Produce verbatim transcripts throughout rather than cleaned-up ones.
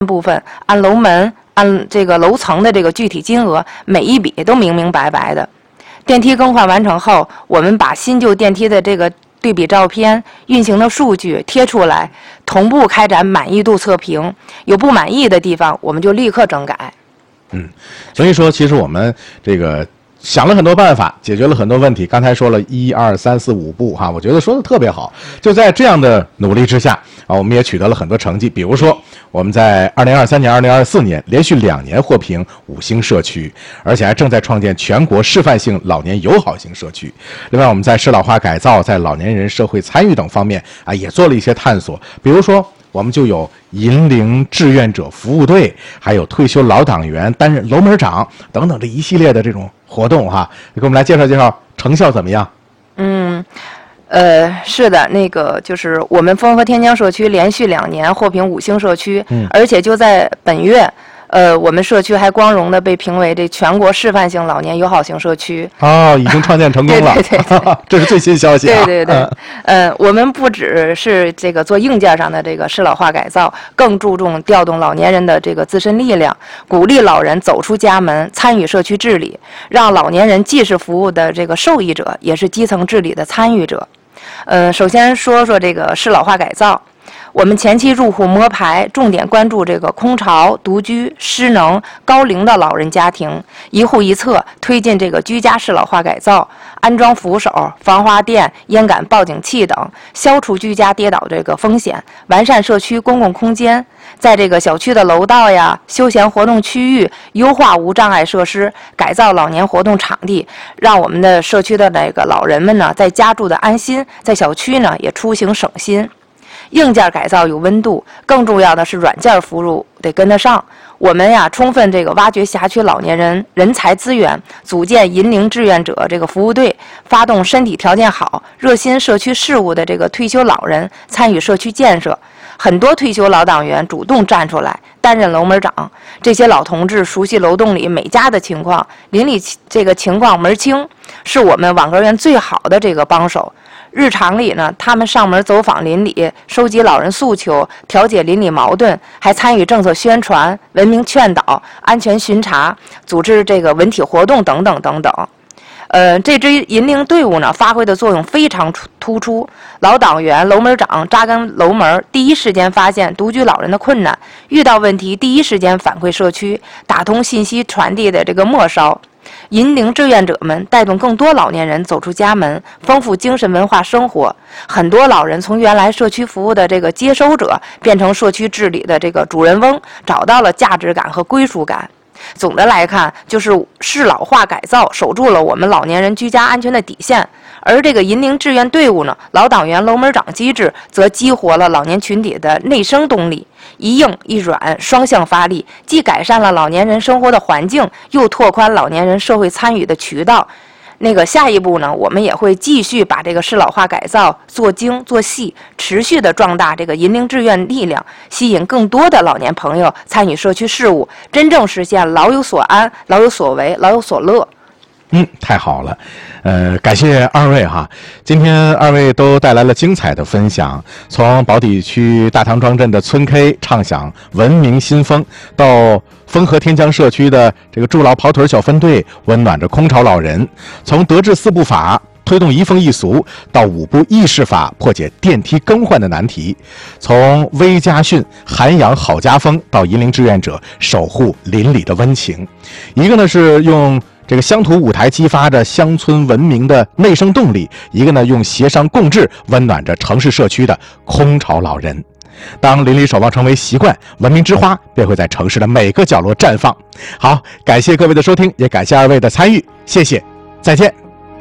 部分，按楼门、按这个楼层的这个具体金额，每一笔都明明白白的。电梯更换完成后，我们把新旧电梯的这个对比照片、运行的数据贴出来，同步开展满意度测评。有不满意的地方，我们就立刻整改。 嗯，所以说，其实我们这个想了很多办法，解决了很多问题。刚才说了一二三四五步哈，我觉得说的特别好。就在这样的努力之下啊，我们也取得了很多成绩。比如说，我们在二零二三年、二零二四年连续两年获评五星社区，而且还正在创建全国示范性老年友好型社区。另外，我们在适老化改造、在老年人社会参与等方面啊，也做了一些探索。比如说，我们就有银龄志愿者服务队，还有退休老党员担任楼门长等等这一系列的这种活动哈，你给我们来介绍介绍成效怎么样？ 嗯，呃，是的，那个就是我们丰和天江社区连续两年获评五星社区，嗯，而且就在本月。呃，我们社区还光荣的被评为这全国示范性老年友好型社区。 哦，已经创建成功了。 对对对对这是最新消息、啊。 对对对。呃，我们不只是这个做硬件上的这个适老化改造，更注重调动老年人的这个自身力量，鼓励老人走出家门，参与社区治理，让老年人既是服务的这个受益者，也是基层治理的参与者。呃，首先说说这个适老化改造。我们前期入户摸排，重点关注这个空巢、独居、失能、高龄的老人家庭，一户一策推进这个居家适老化改造，安装扶手、防滑垫、烟感报警器等，消除居家跌倒这个风险，完善社区公共空间，在这个小区的楼道呀、休闲活动区域优化无障碍设施，改造老年活动场地，让我们的社区的那个老人们呢，在家住的安心，在小区呢也出行省心。硬件改造有温度，更重要的是软件服务得跟得上。我们呀，充分这个挖掘辖区老年人人才资源，组建银龄志愿者这个服务队，发动身体条件好、热心社区事务的这个退休老人参与社区建设。很多退休老党员主动站出来担任楼门长，这些老同志熟悉楼栋里每家的情况，邻里这个情况门清，是我们网格员最好的这个帮手。日常里呢，他们上门走访邻里，收集老人诉求，调解邻里矛盾，还参与政策宣传、文明劝导、安全巡查、组织这个文体活动等等等等。呃，这支银龄队伍呢，发挥的作用非常突出。老党员、楼门长扎根楼门，第一时间发现独居老人的困难，遇到问题第一时间反馈社区，打通信息传递的这个末梢。银龄志愿者们带动更多老年人走出家门，丰富精神文化生活。很多老人从原来社区服务的这个接收者，变成社区治理的这个主人翁，找到了价值感和归属感。总的来看，就是适老化改造守住了我们老年人居家安全的底线，而这个银龄志愿队伍呢，老党员楼门长机制则激活了老年群体的内生动力，一硬一软双向发力，既改善了老年人生活的环境，又拓宽老年人社会参与的渠道。那个下一步呢，我们也会继续把这个适老化改造做精做细，持续的壮大这个银龄志愿力量，吸引更多的老年朋友参与社区事务，真正实现老有所安、老有所为、老有所乐。 嗯，太好了，呃，感谢二位哈。今天二位都带来了精彩的分享，从宝坻区大塘庄镇的村 K 畅享文明新风，到丰和天江社区的这个助老跑腿小分队温暖着空巢老人，从德治四步法推动移风易俗，到五步易事法破解电梯更换的难题，从微家训涵养好家风，到银龄志愿者守护邻里的温情。一个呢是用这个乡土舞台激发着乡村文明的内生动力，一个呢用协商共治温暖着城市社区的空巢老人。当邻里守望成为习惯，文明之花便会在城市的每个角落绽放。好，感谢各位的收听，也感谢二位的参与，谢谢，再见。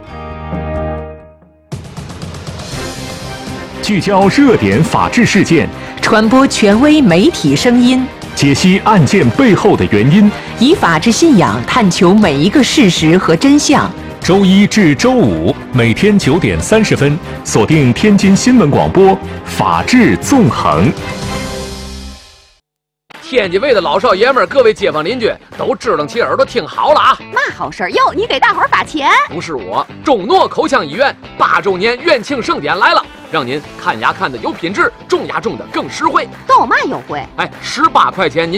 聚焦热点法治事件， 传播权威媒体声音， 解析案件背后的原因， 以法治信仰探求每一个事实和真相。 周一至周五每天九点三十分，锁定天津新闻广播《法治纵横》。 天津卫的老少爷们儿，各位街坊邻居都支棱起耳朵听好了啊！ 嘛好事儿哟？你给大伙儿发钱？ 不是我，中诺口腔医院八周年院庆盛典来了。 让您看牙看的有品质，种牙种的更实惠。 都有嘛优惠？ 哎，十八块钱您